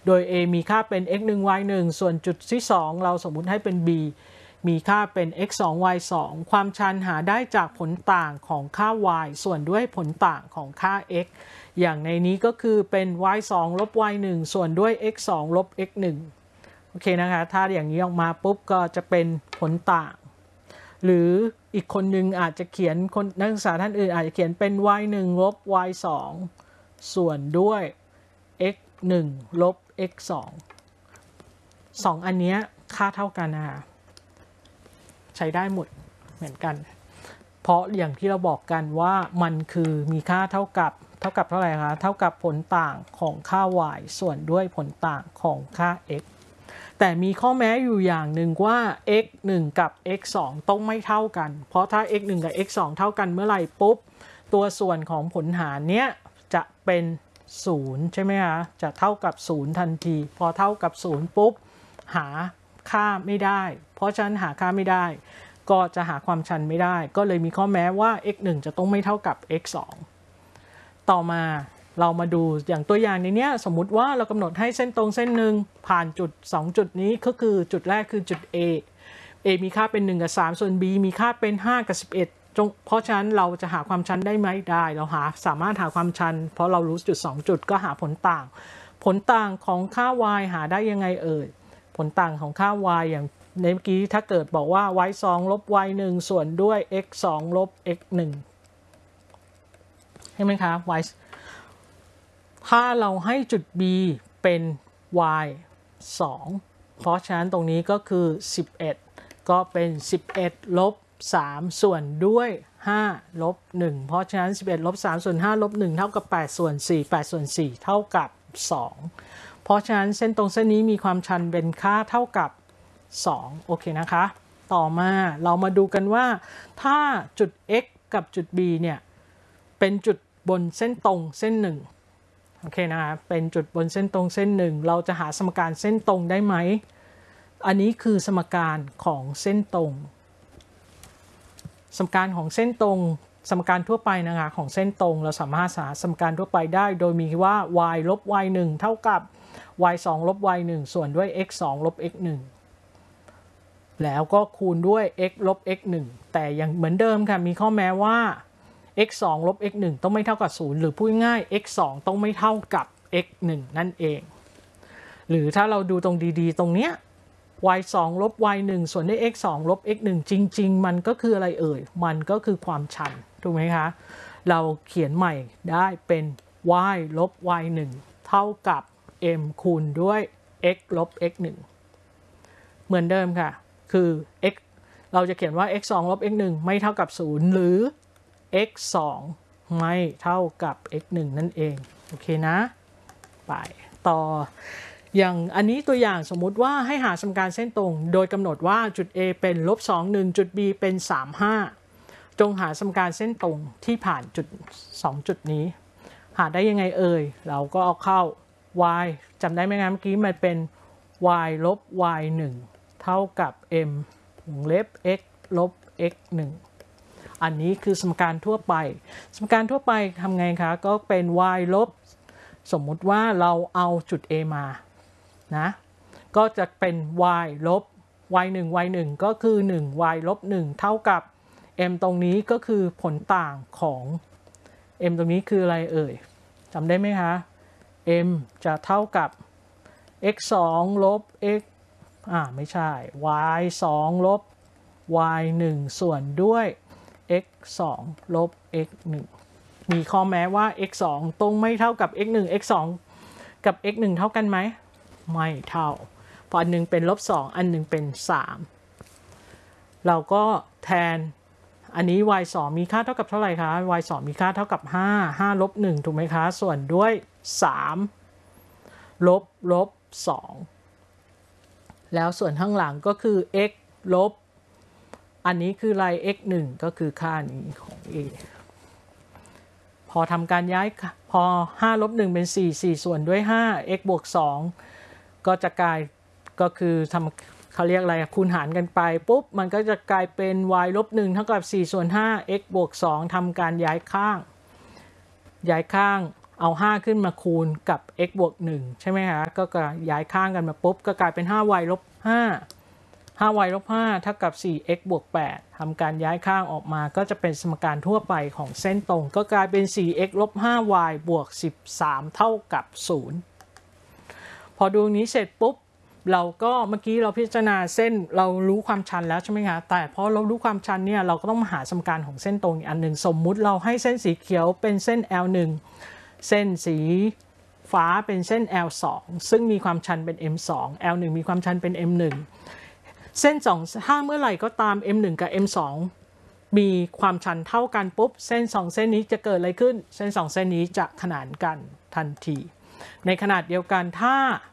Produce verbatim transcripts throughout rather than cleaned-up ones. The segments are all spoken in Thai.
โดย a มีค่าเป็น x หนึ่ง y หนึ่ง ส่วนจุดที่สองเราสมมุติให้เป็น b มีค่าเป็น x สอง y สอง ความชันหาได้จากผลต่างของค่า y ส่วนด้วยผลต่างของค่า x อย่างในนี้ก็คือเป็น y สอง ลบ y หนึ่ง ส่วนด้วย x สอง ลบ x หนึ่ง โอเคนะคะถ้าอย่างนี้ออกมาปุ๊บก็จะเป็นผลต่างหรืออีกคนนึงอาจจะเขียนคนนักศึกษาท่านอื่นอาจจะเขียนเป็น y หนึ่ง ลบ y สอง ส่วนด้วย x หนึ่ง ลบ x สอง สองอันนี้ค่าเท่ากันนะคะใช้ได้หมดเหมือนกันเพราะอย่างที่เราบอกกันว่ามันคือมีค่าเท่ากับเท่ากับเท่าไหร่คะเท่ากับผลต่างของค่า y ส่วนด้วยผลต่างของค่า x แต่มีข้อแม้อยู่อย่างหนึ่งว่า x หนึ่ง กับ x สอง ต้องไม่เท่ากันเพราะถ้า x หนึ่ง กับ x สอง เท่ากันเมื่อไหร่ปุ๊บตัวส่วนของผลหารเนี้ยจะเป็นศูนย์ใช่ไหมคะจะเท่ากับศูนย์ทันทีพอเท่ากับศูนย์ปุ๊บหาค่าไม่ได้เพราะฉะนั้นหาค่าไม่ได้ก็จะหาความชันไม่ได้ก็เลยมีข้อแม้ว่า x หนึ่ง จะต้องไม่เท่ากับ x สอง ต่อมาเรามาดูอย่างตัวอย่างในนี้สมมุติว่าเรากำหนดให้เส้นตรงเส้นหนึ่งผ่านจุดสองจุดนี้ก็คือจุดแรกคือจุด A A มีค่าเป็นหนึ่งกับสามส่วน B มีค่าเป็นห้ากับสิบเอ็ดเพราะฉะนั้นเราจะหาความชันได้ไหมได้เราหาสามารถหาความชันเพราะเรารู้จุดสองจุดก็หาผลต่างผลต่างของค่า y หาได้ยังไงเอ่ยผลต่างของค่า y อย่างในเมื่อกี้ถ้าเกิดบอกว่า y สอง ลบ y หนึ่ง ส่วนด้วย x สอง ลบ x หนึ่ง ใช่ไหมคะ y ถ้าเราให้จุด b เป็น y สอง เพราะฉะนั้นตรงนี้ก็คือสิบเอ็ดก็เป็นสิบเอ็ดลบสามส่วนด้วยห้าลบหนึ่งเพราะฉะนั้นสิบเอ็ดลบสามส่วนห้าลบหนึ่งเท่ากับแปดส่วนสี่ แปดส่วนสี่เท่ากับสองเพราะฉะนั้นเส้นตรงเส้นนี้มีความชันเป็นค่าเท่ากับสองโอเคนะคะต่อมาเรามาดูกันว่าถ้าจุด x กับจุด b เนี่ยเป็นจุดบนเส้นตรงเส้นหนึ่งโอเคนะคะเป็นจุดบนเส้นตรงเส้นหนึ่งเราจะหาสมการเส้นตรงได้ไหมอันนี้คือสมการของเส้นตรงสมการของเส้นตรงสมการทั่วไปนะคะของเส้นตรงเราสามารถหาสมการทั่วไปได้โดยมีว่า y ลบ y หนึ่ง เท่ากับ y สอง ลบ y หนึ่ง ส่วนด้วย x สอง ลบ x หนึ่ง แล้วก็คูณด้วย x ลบ x หนึ่ง แต่ยังเหมือนเดิมค่ะมีข้อแม้ว่า x สอง ลบ x หนึ่ง ต้องไม่เท่ากับศูนย์หรือพูดง่าย x สอง ต้องไม่เท่ากับ x หนึ่ง นั่นเองหรือถ้าเราดูตรงดีๆตรงเนี้ยy สอง ลบ y หนึ่ง ส่วนด้วย x สอง ลบ x หนึ่ง จริงๆมันก็คืออะไรเอ่ยมันก็คือความชันถูกไหมคะเราเขียนใหม่ได้เป็น y ลบ y หนึ่ง เท่ากับ m คูณด้วย x ลบ x หนึ่ง เหมือนเดิมค่ะคือ x เราจะเขียนว่า x สอง ลบ x หนึ่ง ไม่เท่ากับศูนย์หรือ x สอง ไม่เท่ากับ x หนึ่ง นั่นเองโอเคนะไปต่ออย่างอันนี้ตัวอย่างสมมุติว่าให้หาสมการเส้นตรงโดยกำหนดว่าจุด A เป็นลบสอง หนึ่งจุด B เป็นสาม ห้าจงหาสมการเส้นตรงที่ผ่านจุดสองจุดนี้หาได้ยังไงเอ่ยเราก็เอาเข้า y จำได้ไหมครับเมื่อกี้มันเป็น y ลบ y หนึ่ง เท่ากับ m วงเล็บ x ลบ x หนึ่ง อันนี้คือสมการทั่วไปสมการทั่วไปทำไงคะก็เป็น y ลบสมมุติว่าเราเอาจุด A มานะก็จะเป็น y ลบ y หนึ่ง y หนึ่ง ก็คือ หนึ่ง y ลบ หนึ่ง เท่ากับ m ตรงนี้ก็คือผลต่างของ m ตรงนี้คืออะไรเอ่ยจำได้ไหมคะ m จะเท่ากับ x สอง ลบ x อ่าไม่ใช่ y สอง ลบ y หนึ่ง ส่วนด้วย x สอง ลบ x หนึ่ง มีข้อแม้ว่า x สอง ต้องไม่เท่ากับ x หนึ่ง x สอง กับ x หนึ่ง เท่ากันไหมไม่เท่าเพราะอันหนึ่งเป็นลบสองอันหนึ่งเป็นสามเราก็แทนอันนี้ y สองมีค่าเท่ากับเท่าไหร่คะ y สองมีค่าเท่ากับห้า ห้าลบหนึ่งถูกไหมคะส่วนด้วยสามลบลบสองแล้วส่วนข้างหลังก็คือ x ลบอันนี้คืออะไร x หนึ่ง ก็คือค่านี้ของ a พอทำการย้ายพอห้าลบหนึ่งเป็นสี่ สี่ส่วนด้วยห้า x บวกสองก็จะกลายก็คือทำเขาเรียกอะไรคูณหารกันไปปุ๊บมันก็จะกลายเป็น y ลบหนึ่งเท่ากับสี่ส่วนห้า x บวกสองทำการย้ายข้างย้ายข้างเอา ห้า ขึ้นมาคูณกับ x บวกหนึ่งใช่ไหมคะก็ย้ายข้างกันมาปุ๊บก็กลายเป็น ห้า y ลบ ห้า ห้า y ลบ ห้าเท่ากับ สี่ x บวก แปดทำการย้ายข้างออกมาก็จะเป็นสมการทั่วไปของเส้นตรงก็กลายเป็น สี่ x ลบ ห้า y บวก สิบสาม เท่ากับ ศูนย์ พอดูนี้เสร็จปุ๊บเราก็เมื่อกี้เราพิจารณาเส้นเรารู้ความชันแล้วใช่ไหมคะแต่พอเรารู้ความชันเนี่ยเราก็ต้องมาหาสมการของเส้นตรงอีกอันหนึ่งสมมุติเราให้เส้นสีเขียวเป็นเส้น แอล หนึ่ง เส้นสีฟ้าเป็นเส้น แอล สอง ซึ่งมีความชันเป็น เอ็ม สอง แอล หนึ่ง มีความชันเป็น เอ็ม หนึ่ง เส้นสองถ้าเมื่อไหร่ก็ตาม เอ็ม หนึ่ง กับ เอ็ม สอง มีความชันเท่ากันปุ๊บเส้นสองเส้นนี้จะเกิดอะไรขึ้นเส้นสองเส้นนี้จะขนานกันทันทีในขนาดเดียวกันถ้า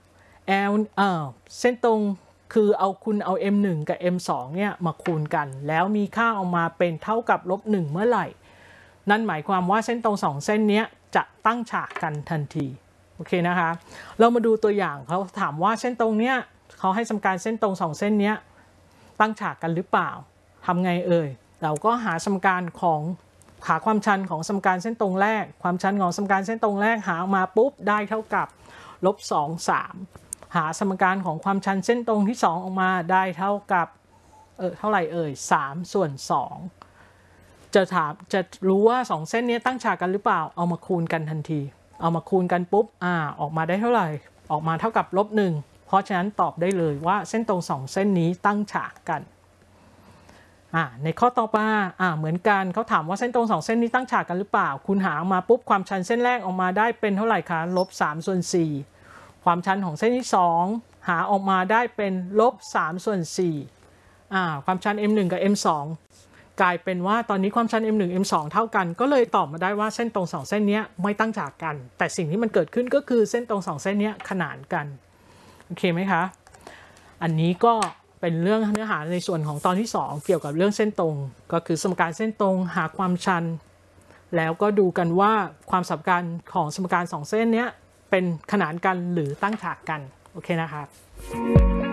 L เอ่อเส้นตรงคือเอาคุณเอา เอ็ม หนึ่ง กับ เอ็ม สอง เนี่ยมาคูณกันแล้วมีค่าออกมาเป็นเท่ากับลบหนึ่งเมื่อไหร่นั่นหมายความว่าเส้นตรงสองเส้นนี้จะตั้งฉากกันทันทีโอเคนะคะเรามาดูตัวอย่างเขาถามว่าเส้นตรงเนี้ยเขาให้สมการเส้นตรงสองเส้นนี้ตั้งฉากกันหรือเปล่าทำไงเอ่ยเราก็หาสมการของหาความชันของสมการเส้นตรงแรกความชันของสมการเส้นตรงแรกหาออกมาปุ๊บได้เท่ากับลบสอง สามหาสมการของความชันเส้นตรงที่สองออกมาได้เท่ากับเออเท่าไหร่เอ่ยสามส่วนสองจะถามจะรู้ว่าสองเส้นนี้ตั้งฉากกันหรือเปล่าเอามาคูณกันทันทีเอามาคูณกันปุ๊บอ่าออกมาได้เท่าไหร่ออกมาเท่ากับลบหนึ่งเพราะฉะนั้นตอบได้เลยว่าเส้นตรงสองเส้นนี้ตั้งฉากกันอ่าในข้อต่อมาอ่าเหมือนกันเขาถามว่าเส้นตรงสองเส้นนี้ตั้งฉากกันหรือเปล่าคุณหาออกมาปุ๊บความชันเส้นแรกออกมาได้เป็นเท่าไหร่คะลบสามส่วนสี่ความชันของเส้นที่สองหาออกมาได้เป็นลบสามส่วนสี่อ่าความชัน เอ็ม หนึ่ง กับ เอ็ม สอง กลายเป็นว่าตอนนี้ความชัน เอ็ม หนึ่ง เอ็ม สอง เท่ากันก็เลยตอบมาได้ว่าเส้นตรงสองเส้นนี้ไม่ตั้งฉากกันแต่สิ่งที่มันเกิดขึ้นก็คือเส้นตรงสองเส้นนี้ขนานกันโอเคไหมคะอันนี้ก็เป็นเรื่องเนื้อหาในส่วนของตอนที่สองเกี่ยวกับเรื่องเส้นตรงก็คือสมการเส้นตรงหาความชันแล้วก็ดูกันว่าความสัมพันธ์ของสมการสองเส้นนี้เป็นขนานกันหรือตั้งฉากกันโอเคนะครับ